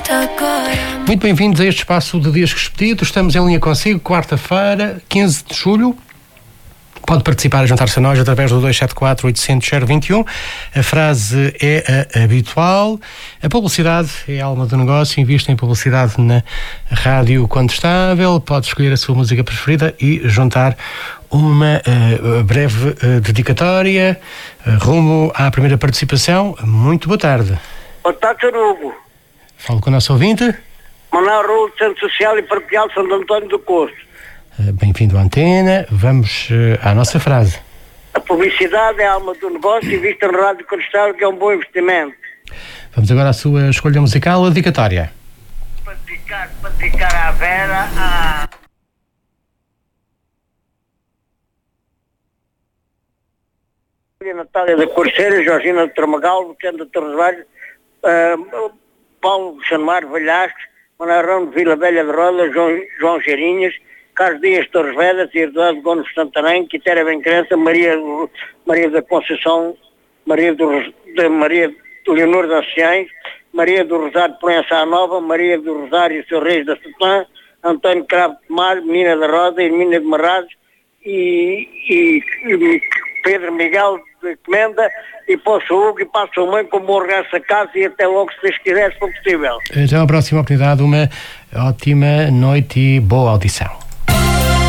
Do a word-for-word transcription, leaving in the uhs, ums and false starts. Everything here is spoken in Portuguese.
Muito bem-vindos a este espaço de Dias Repetidos. Estamos em linha consigo, quarta-feira, quinze de julho. Pode participar e juntar-se a nós através do dois sete quatro, oito zero zero, zero dois um. A frase é a habitual. A publicidade é a alma do negócio. Invista em publicidade na rádio quando estável. Pode escolher a sua música preferida e juntar uma uh, breve uh, dedicatória uh, rumo à primeira participação. Muito boa tarde. Boa tarde, senhor Hugo. Falo com o nosso ouvinte. Manuel Raul, Centro Social e Paroquial Santo António do Costo. Bem-vindo à antena. Vamos uh, à nossa frase. A publicidade é a alma do negócio e vista no rádio cristal, que é um bom investimento. Vamos agora à sua escolha musical, a dedicatória. Para dedicar, para dedicar à Vera, à... Natália da Corceira, Georgina de Tramagal, Vicente de Torres Velhas, uh, Paulo Xanomar Valhasques, Manuel Rão de Vila Velha de Roda, João, João Geirinhas, Carlos Dias Torres Vedas, Eduardo Gomes Santarém, Quitéria Bencrença, Maria, Maria da Conceição, Maria do, de, Maria Leonor das Ciães, Maria do Rosário de Proença Nova, Maria do Rosário e Seu Reis da Sultã, António Cravo de Mar, Menina da Roda, Hermínia de Marrados e, e, e Pedro Miguel de Comenda, e para o seu Hugo e para a sua mãe, como bom regresso a casa, e até logo, se Deus quiser, se for possível. Até à próxima oportunidade, uma ótima noite e boa audição.